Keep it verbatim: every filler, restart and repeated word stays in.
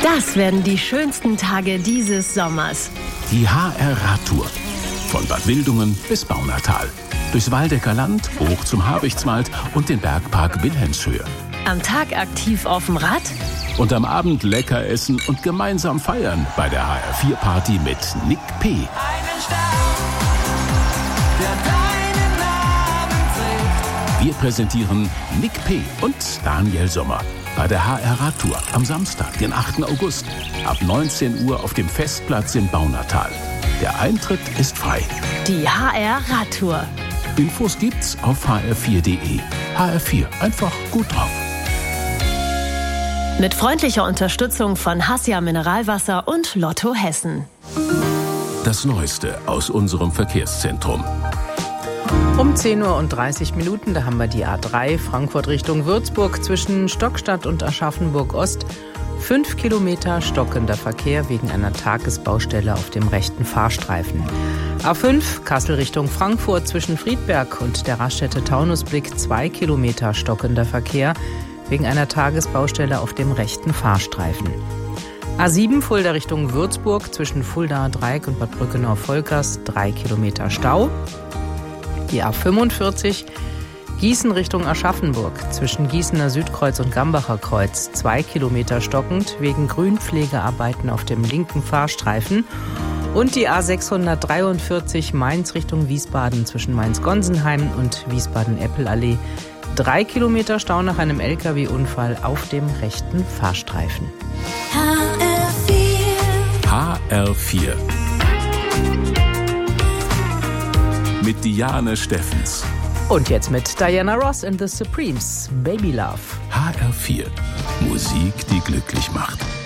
Das werden die schönsten Tage dieses Sommers. Die H R-Radtour. Von Bad Wildungen bis Baunatal. Durchs Waldecker Land, hoch zum Habichtswald und den Bergpark Wilhelmshöhe. Am Tag aktiv auf dem Rad. Und am Abend lecker essen und gemeinsam feiern bei der H R vier Party mit Nick P. Einen Stern, der deinen Namen trägt. Wir präsentieren Nick P. und Daniel Sommer bei der H R-Radtour am Samstag, den achten August, ab neunzehn Uhr auf dem Festplatz in Baunatal. Der Eintritt ist frei. Die H R-Radtour. Infos gibt's auf h r vier punkt de. H R vier, einfach gut drauf. Mit freundlicher Unterstützung von Hassia Mineralwasser und Lotto Hessen. Das Neueste aus unserem Verkehrszentrum. Um zehn Uhr und dreißig Minuten, da haben wir die A drei Frankfurt Richtung Würzburg zwischen Stockstadt und Aschaffenburg Ost. Fünf Kilometer stockender Verkehr wegen einer Tagesbaustelle auf dem rechten Fahrstreifen. A fünf Kassel Richtung Frankfurt zwischen Friedberg und der Raststätte Taunusblick. Zwei Kilometer stockender Verkehr wegen einer Tagesbaustelle auf dem rechten Fahrstreifen. A sieben Fulda Richtung Würzburg zwischen Fuldaer Dreieck und Bad Brückenau-Volkers. Drei Kilometer Stau. Die A fünfundvierzig Gießen Richtung Aschaffenburg zwischen Gießener Südkreuz und Gambacher Kreuz. Zwei Kilometer stockend wegen Grünpflegearbeiten auf dem linken Fahrstreifen. Und die A sechshundertdreiundvierzig Mainz Richtung Wiesbaden zwischen Mainz-Gonsenheim und Wiesbaden-Eppelallee. Drei Kilometer Stau nach einem L K W-Unfall auf dem rechten Fahrstreifen. H R vier. H R vier. Mit Diane Steffens. Und jetzt mit Diana Ross and the Supremes, Baby Love. H R vier. Musik, die glücklich macht.